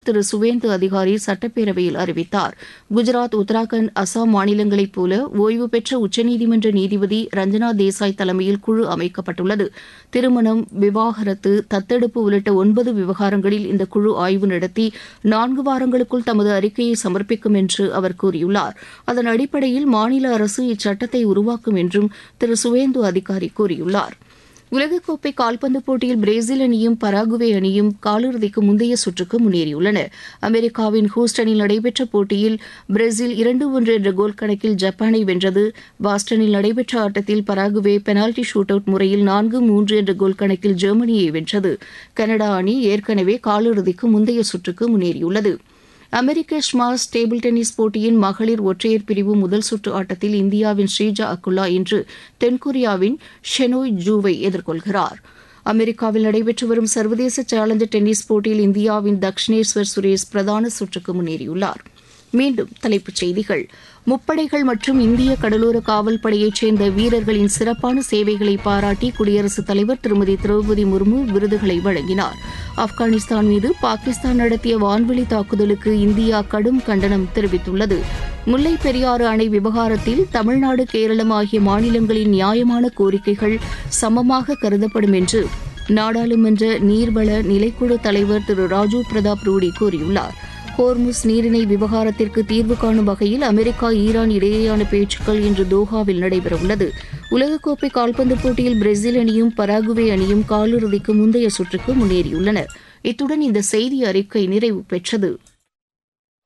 திரு சுவேந்து அதிகாரி சட்டப்பேரவையில் அறிவித்தார். குஜராத், உத்தராகண்ட், அசாம் மாநிலங்களைப் போல ஓய்வு பெற்ற உச்சநீதிமன்ற நீதிபதி ரஞ்சனா தேசாய் தலைமையில் குழு அமைக்கப்பட்டுள்ளது. திருமணம், விவாகரத்து, தத்தெடுப்பு உள்ளிட்ட 9 விவகாரங்களில் இந்த குழு ஆய்வு நடத்தி 4 வாரங்களுக்குள் தமது அறிக்கையை சமர்ப்பிக்கும் என்று அவர் கூறியுள்ளார். அதன் அடிப்படையில் மாநில அரசு இச்சட்டத்தை உருவாக்கும் என்றும் திரு சுவேந்து அதிகாரி கூறியுள்ளார். உலகக்கோப்பை கால்பந்து போட்டியில் பிரேசில் அணியும் பராகுவே அணியும் காலிறுதிக்கு முந்தைய சுற்றுக்கு முன்னேறியுள்ளன. அமெரிக்காவின் ஹூஸ்டனில் நடைபெற்ற போட்டியில் பிரேசில் 2-1 என்ற கோல் கணக்கில் ஜப்பானை வென்றது. பாஸ்டனில் நடைபெற்ற ஆட்டத்தில் பராகுவே பெனால்டி ஷூட் அவுட் முறையில் 4-3 என்ற கோல் கணக்கில் ஜெர்மனியை வென்றது. கனடா அணி ஏற்கனவே காலிறுதிக்கு முந்தைய சுற்றுக்கு முன்னேறியுள்ளது. அமெரிக்க ஸ்மாஷ் டேபிள் டென்னிஸ் போட்டியின் மகளிர் ஒற்றையர் பிரிவு முதல் சுற்று ஆட்டத்தில் இந்தியாவின் ஸ்ரீஜா அக்குலா இன்று தென்கொரியாவின் ஷெனோய் ஜூவை எதிர்கொள்கிறார். அமெரிக்காவில் நடைபெற்று வரும் சர்வதேச சேலஞ்சர் டென்னிஸ் போட்டியில் இந்தியாவின் தக்ஷினேஸ்வர் சுரேஷ் பிரதான சுற்றுக்கு முன்னேறியுள்ளார். மீண்டும் தலைப்புச் செய்திகள். முப்படைகள் மற்றும் இந்திய கடலோர காவல் படையைச் சேர்ந்த வீரர்களின் சிறப்பான சேவைகளை பாராட்டி குடியரசுத் தலைவர் திருமதி திரௌபதி முர்மு விருதுகளை வழங்கினார். ஆப்கானிஸ்தான் மீது பாகிஸ்தான் நடத்திய வான்வெளி தாக்குதலுக்கு இந்தியா கடும் கண்டனம் தெரிவித்துள்ளது. முல்லை பெரியாறு அணை விவகாரத்தில் தமிழ்நாடு, கேரளம் ஆகிய மாநிலங்களின் நியாயமான கோரிக்கைகள் சமமாக கருதப்படும் என்று நாடாளுமன்ற நீர்வள நிலைக்குழு தலைவர் திரு ராஜீவ் பிரதாப் ரூடி கூறியுள்ளார். ஹோர்முஸ் நீரிணை விவகாரத்திற்கு தீர்வு காணும் வகையில் அமெரிக்கா, ஈரான் இடையேயான பேச்சுக்கள் இன்று தோஹாவில் நடைபெறவுள்ளது. உலகக்கோப்பை கால்பந்து போட்டியில் பிரேசில் அணியும் பராகுவே அணியும் காலிறுதிக்கு முந்தைய சுற்றுக்கு முன்னேறியுள்ளன. இத்துடன் இந்த செய்தி அறிக்கை நிறைவு பெற்றது.